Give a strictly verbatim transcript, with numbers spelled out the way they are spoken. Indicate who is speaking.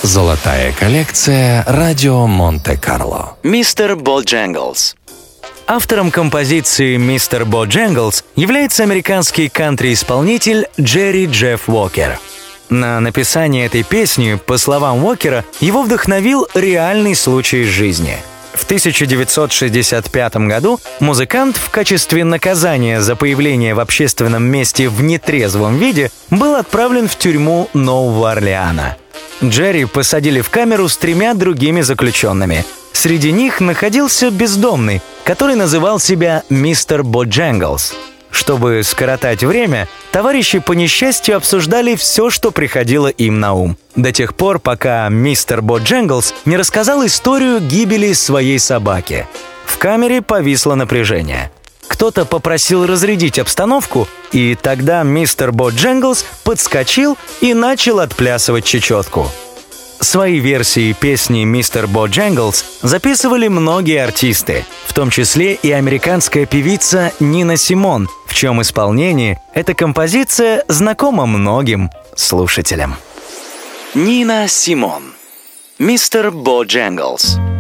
Speaker 1: Золотая коллекция «Радио Монте-Карло».
Speaker 2: Мистер Бодженглс. Автором композиции «Мистер Бодженглс» является американский кантри-исполнитель Джерри Джефф Уокер. На написание этой песни, по словам Уокера, его вдохновил реальный случай из жизни. В тысяча девятьсот шестьдесят пятом году музыкант в качестве наказания за появление в общественном месте в нетрезвом виде был отправлен в тюрьму Нового Орлеана. Джерри посадили в камеру с тремя другими заключенными. Среди них находился бездомный, который называл себя мистер Бодженглс. Чтобы скоротать время, товарищи по несчастью обсуждали все, что приходило им на ум, до тех пор, пока мистер Бодженглс не рассказал историю гибели своей собаки. В камере повисло напряжение. Кто-то попросил разрядить обстановку, и тогда мистер Бодженглс подскочил и начал отплясывать чечетку. Свои версии песни «Мистер Бодженглс» записывали многие артисты, в том числе и американская певица Нина Симон, в чьем исполнении эта композиция знакома многим слушателям. Нина Симон. «Мистер Бодженглс».